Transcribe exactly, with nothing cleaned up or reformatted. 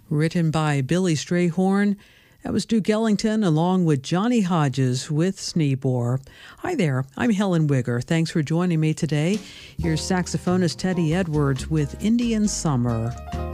written by Billy Strayhorn. That was Duke Ellington along with Johnny Hodges with Sneebor. Hi there, I'm Helen Wigger. Thanks for joining me today. Here's saxophonist Teddy Edwards with Indian Summer.